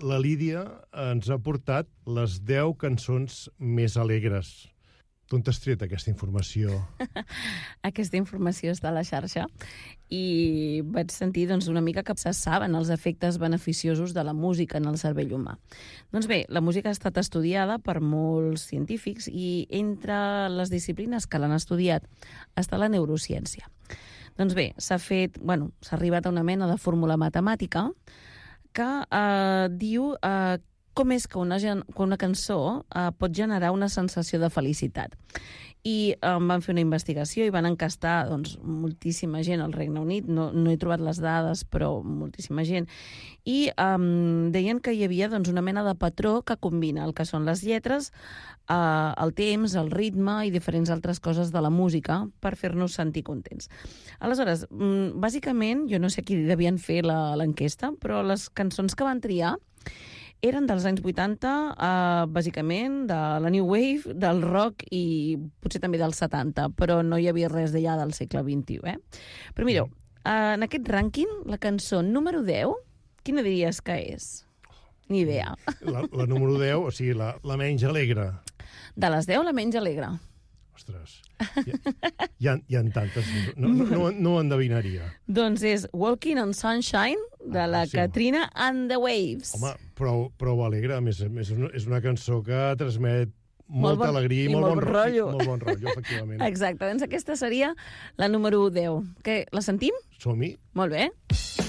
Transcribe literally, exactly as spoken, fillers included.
la Lídia ens ha portat les deu cançons més alegres. D'on t'has tret aquesta informació? Aquesta informació està a la xarxa i vaig sentir doncs, una mica que se saben els efectes beneficiosos de la música en el cervell humà. Doncs bé, la música ha estat estudiada per molts científics i entre les disciplines que l'han estudiat està la neurociència. Doncs bé, s'ha fet, bueno, s'ha arribat a una mena de fórmula matemàtica que eh, diu eh, com és que una, que una cançó eh, pot generar una sensació de felicitat. I eh, van fer una investigació i van encastar doncs, moltíssima gent al Regne Unit, no, no he trobat les dades, però moltíssima gent, i eh, deien que hi havia doncs, una mena de patró que combina el que són les lletres, eh, el temps, el ritme i diferents altres coses de la música per fer-nos sentir contents. Aleshores, bàsicament, jo no sé qui devien fer l'enquesta, però les cançons que van triar eren dels anys vuitanta, eh, bàsicament, de la New Wave, del rock i potser també dels setanta, però no hi havia res d'allà del segle vint-i-u. Eh? Però mireu, eh, en aquest rànquing, la cançó número deu, quina diries que és? Ni idea. La, la número deu, o sigui, la, la menys alegre. De les deu, la menys alegre. Ostres, hi ha, hi ha, hi ha tantes, no, no, no, no ho endevinaria. Doncs és Walking on Sunshine, de la ah, sí, Katrina and the Waves. Home, prou, prou alegre, a més, a més és, una, és una cançó que transmet molta molt bon, alegria i, i molt, molt bon rotllo. Molt bon rotllo, efectivament. Exacte, doncs aquesta seria la número deu. Què, la sentim? Som-hi. Molt bé.